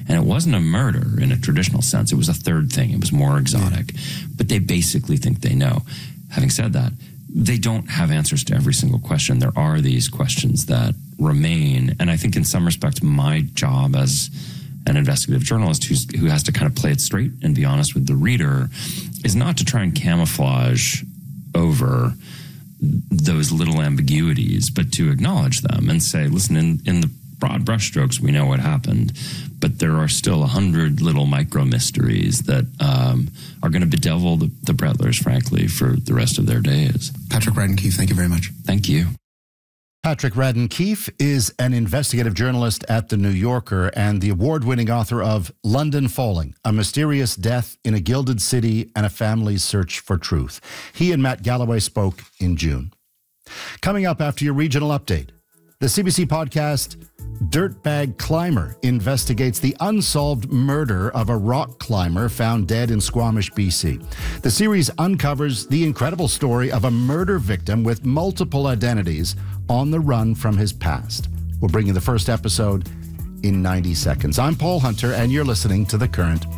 And it wasn't a murder in a traditional sense. It was a third thing. It was more exotic. But they basically think they know. Having said that, they don't have answers to every single question. There are these questions that remain. And I think in some respects, my job as an investigative journalist who has to kind of play it straight and be honest with the reader is not to try and camouflage over those little ambiguities, but to acknowledge them and say, listen, in the broad brushstrokes, we know what happened, but there are still 100 little micro mysteries that are going to bedevil the Brettlers, frankly, for the rest of their days. Patrick Radden-Keefe, thank you very much. Thank you. Patrick Radden-Keefe is an investigative journalist at The New Yorker and the award-winning author of London Falling, A Mysterious Death in a Gilded City and a Family's Search for Truth. He and Matt Galloway spoke in June. Coming up after your regional update, the CBC podcast Dirtbag Climber investigates the unsolved murder of a rock climber found dead in Squamish, BC. The series uncovers the incredible story of a murder victim with multiple identities on the run from his past. We'll bring you the first episode in 90 seconds. I'm Paul Hunter, and you're listening to The Current.